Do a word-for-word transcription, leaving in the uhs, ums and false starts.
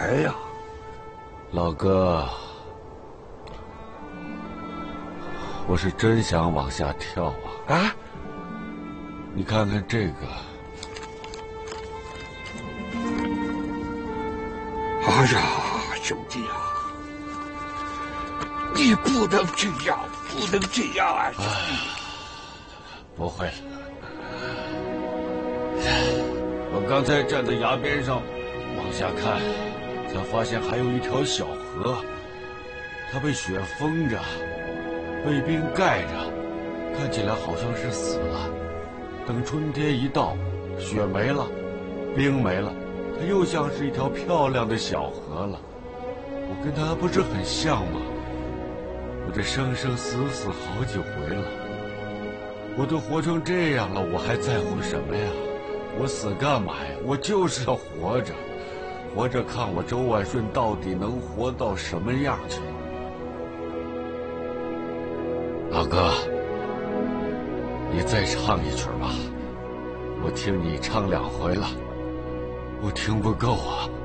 来呀， 老哥，我是真想往下跳啊！ 啊， 你看看这个。 哎呀，兄弟啊，你不能这样，不能这样啊！兄弟， 不会了，我刚才站在崖边上往下看，才发现还有一条小河，它被雪封着，被冰盖着，看起来好像是死了。等春天一到，雪没了，冰没了，它又像是一条漂亮的小河了。我跟它不是很像吗？我这生生死死好几回了，我都活成这样了，我还在乎什么呀？我死干嘛呀？我就是要活着，活着看我周万顺到底能活到什么样去。老哥，你再唱一曲吧，我听你唱两回了，我听不够啊。